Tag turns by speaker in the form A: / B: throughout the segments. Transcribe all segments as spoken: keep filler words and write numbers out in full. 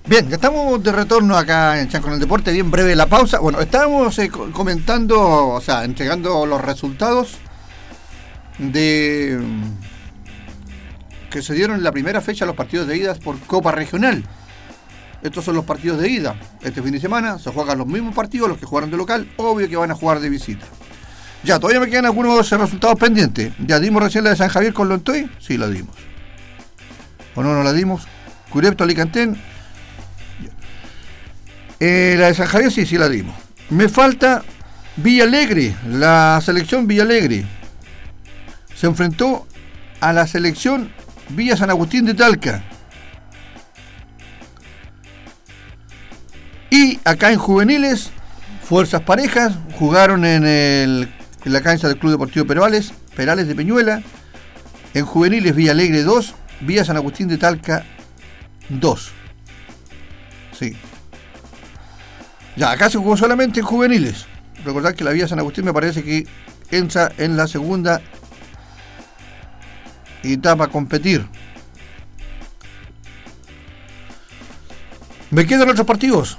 A: Bien, ya estamos de retorno acá en Chan con el Deporte, bien breve la pausa. Bueno, estábamos eh, comentando, o sea, entregando los resultados de que se dieron en la primera fecha los partidos de ida por Copa Regional. Estos son los partidos de ida. Este fin de semana se juegan los mismos partidos, los que jugaron de local, obvio que van a jugar de visita. Ya, todavía me quedan algunos resultados pendientes. ¿Ya dimos recién la de San Javier con Lontoy? Sí, la dimos. ¿O no, no la dimos? Curepto, Alicantén. Eh, la de San Javier sí, sí la dimos. Me falta Villalegre, la selección Villalegre. Se enfrentó a la selección Villa San Agustín de Talca. Y acá en juveniles, fuerzas parejas, jugaron en, el, en la cancha del Club Deportivo Perales, Perales de Peñuela. En juveniles Villalegre dos, Villa San Agustín de Talca dos. Sí. Ya, acá se jugó solamente en juveniles. Recordad que la Villa San Agustín me parece que entra en la segunda etapa a competir. Me quedan otros partidos.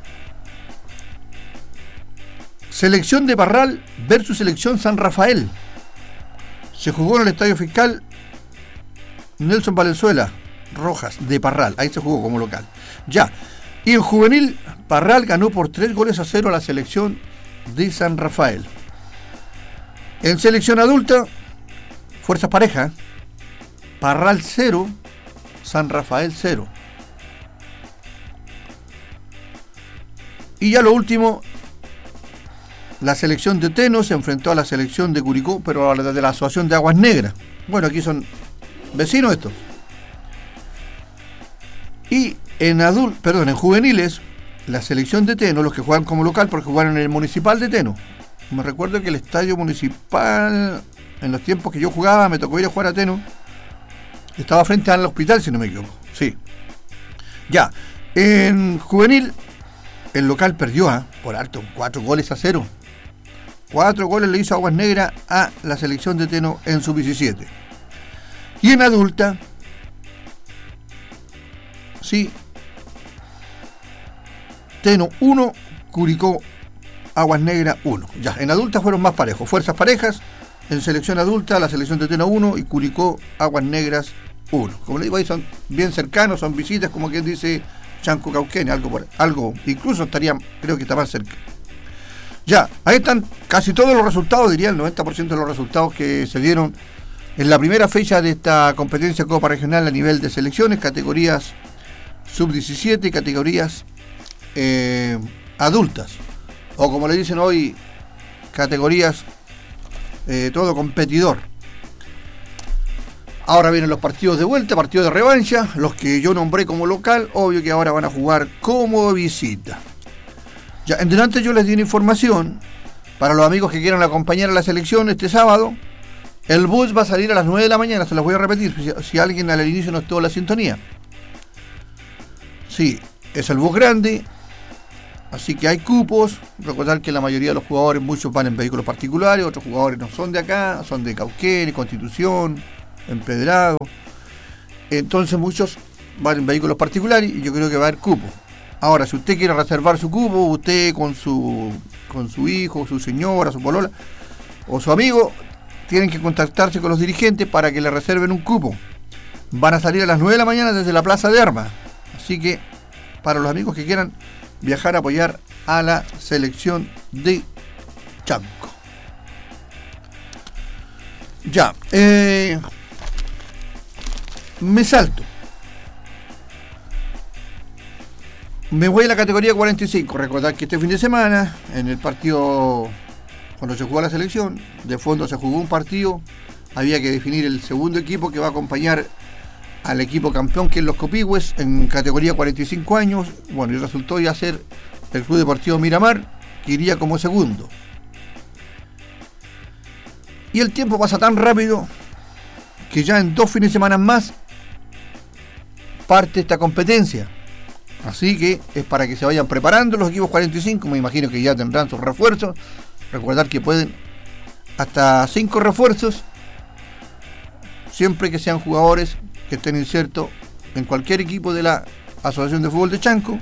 A: Selección de Parral versus Selección San Rafael. Se jugó en el Estadio Fiscal Nelson Valenzuela Rojas de Parral. Ahí se jugó como local. Ya. Y en juvenil, Parral ganó por tres goles a cero a la selección de San Rafael. En selección adulta, fuerzas parejas, Parral cero, San Rafael cero. Y ya lo último, la selección de Teno se enfrentó a la selección de Curicó, pero a la de la Asociación de Aguas Negras. Bueno, aquí son vecinos estos. Y en adult, perdón, en juveniles, la selección de Teno, los que juegan como local, porque jugaron en el Municipal de Teno. Me recuerdo que el estadio municipal, en los tiempos que yo jugaba, me tocó ir a jugar a Teno. Estaba frente al hospital, si no me equivoco. Sí. Ya. En juvenil, el local perdió, ¿eh? por harto, cuatro goles a cero. Cuatro goles le hizo Aguas Negras a la selección de Teno en sub diecisiete. Y en adulta, sí, Teno uno, Curicó Aguas Negras uno. Ya, en adulta fueron más parejos. Fuerzas parejas, en selección adulta, la selección de Teno uno y Curicó Aguas Negras uno. Como le digo, ahí son bien cercanos, son visitas, como quien dice Chanco Cauquenes, algo por algo, incluso estarían, creo que está más cerca. Ya, ahí están casi todos los resultados, diría el noventa por ciento de los resultados que se dieron en la primera fecha de esta competencia Copa Regional a nivel de selecciones, categorías sub diecisiete y categorías eh, adultas, o como le dicen hoy, categorías eh, todo competidor. Ahora vienen los partidos de vuelta, partidos de revancha, los que yo nombré como local, obvio que ahora van a jugar como visita. Ya, en delante yo les di una información para los amigos que quieran acompañar a la selección este sábado. El bus va a salir a las nueve de la mañana, se los voy a repetir, si, si alguien al inicio no estuvo en la sintonía. Sí, es el bus grande, así que hay cupos. Recordar que la mayoría de los jugadores, muchos van en vehículos particulares, otros jugadores no son de acá, son de Cauquenes, Constitución, Empedrado. Entonces muchos van en vehículos particulares y yo creo que va a haber cupo. Ahora, si usted quiere reservar su cupo, usted con su con su hijo, su señora, su polola o su amigo, tienen que contactarse con los dirigentes para que le reserven un cupo. Van a salir a las nueve de la mañana desde la Plaza de Armas. Así que, para los amigos que quieran viajar a apoyar a la selección de Chanco. Ya, eh, me salto. Me voy a la categoría cuarenta y cinco. Recordad que este fin de semana, en el partido, cuando se jugó la selección, de fondo se jugó un partido, había que definir el segundo equipo que va a acompañar al equipo campeón, que es los Copihue, en categoría cuarenta y cinco años. Bueno, y resultó ya ser el Club Deportivo Miramar, que iría como segundo. Y el tiempo pasa tan rápido que ya en dos fines de semana más parte esta competencia. Así que es para que se vayan preparando los equipos cuarenta y cinco. Me imagino que ya tendrán sus refuerzos. Recordar que pueden hasta cinco refuerzos, siempre que sean jugadores que estén insertos en cualquier equipo de la Asociación de Fútbol de Chanco.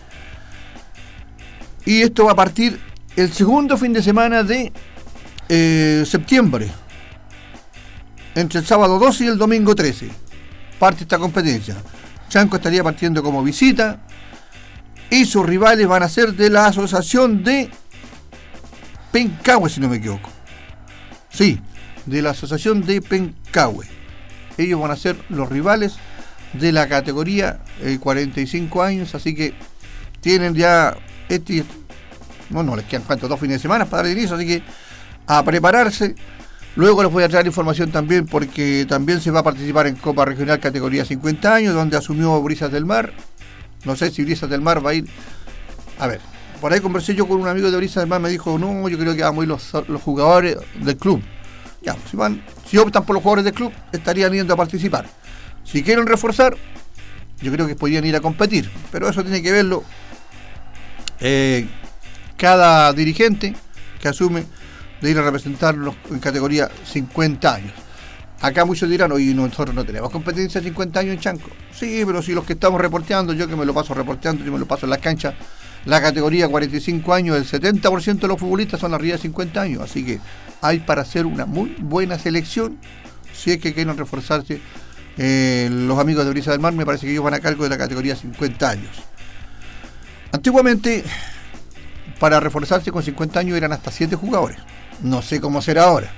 A: Y esto va a partir el segundo fin de semana de eh, septiembre, entre el sábado doce y el domingo trece. Parte esta competencia. Chanco estaría partiendo como visita y sus rivales van a ser de la Asociación de Pencahue, si no me equivoco. Sí, de la Asociación de Pencahue. Ellos van a ser los rivales de la categoría eh, cuarenta y cinco años, así que tienen ya este, no, no les quedan cuántos, dos fines de semana para dar inicio, así que a prepararse. Luego les voy a traer información también porque también se va a participar en Copa Regional categoría cincuenta años, donde asumió Brisas del Mar. No sé si Brisas del Mar va a ir. A ver, por ahí conversé yo con un amigo de Brisas del Mar, me dijo, no, yo creo que vamos a ir los, los jugadores del club. Ya, si van, si optan por los jugadores del club, estarían yendo a participar. Si quieren reforzar, yo creo que podrían ir a competir, pero eso tiene que verlo eh, cada dirigente que asume de ir a representarlos en categoría cincuenta años. Acá muchos dirán, oye, nosotros no tenemos competencia de cincuenta años en Chanco. Sí, pero si los que estamos reporteando, yo que me lo paso reporteando, yo me lo paso en las canchas, la categoría cuarenta y cinco años, el setenta por ciento de los futbolistas son arriba de cincuenta años, así que hay para hacer una muy buena selección, si es que quieren reforzarse. Eh, los amigos de Brisa del Mar, me parece que ellos van a cargo de la categoría cincuenta años. Antiguamente, para reforzarse con cincuenta años eran hasta siete jugadores. No sé cómo será ahora.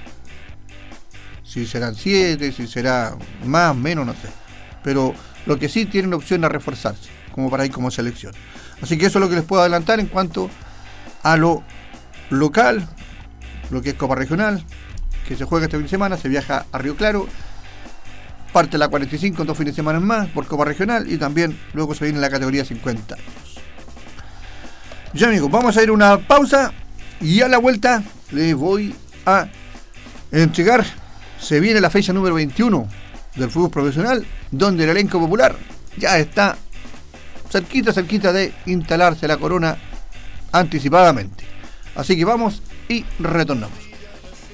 A: Si serán siete, si será más, menos, no sé. Pero lo que sí tienen opción a reforzarse, como para ir como selección. Así que eso es lo que les puedo adelantar en cuanto a lo local, lo que es Copa Regional, que se juega este fin de semana, se viaja a Río Claro. Parte la cuarenta y cinco en dos fines de semana más por Copa Regional y también luego se viene la categoría cincuenta años. Ya amigos, vamos a ir a una pausa y a la vuelta les voy a entregar, se viene la fecha número veintiuno del fútbol profesional, donde el elenco popular ya está cerquita, cerquita de instalarse la corona anticipadamente. Así que vamos y retornamos.